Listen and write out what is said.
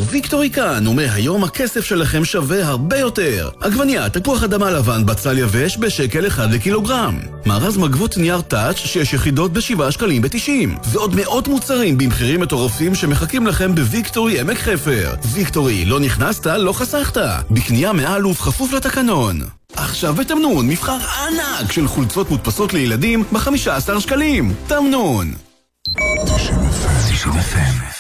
ויקטורי כאן, ומהיום הכסף שלכם שווה הרבה יותר. עגבניה, תפוח אדמה לבן, בצל יבש בשקל 1 לקילוגרם. מארז מגבות נייר טאץ' 6 יחידות ב7 שקלים ב90. ועוד מאות מוצרים במחירים מטורפים שמחכים לכם בוויקטורי עמק חפר. ויקטורי, לא נכנסת, לא חסכת. בקנייה מעל ובכפוף לתקנון. עכשיו בתמנון, מבחר ענק של חולצות מודפסות לילדים ב15 שקלים. תמנון. 90 FM.